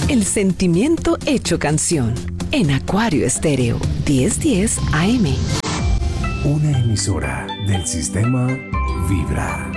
El sentimiento hecho canción. En Acuario Estéreo 1010 AM. Una emisora del sistema Vibra.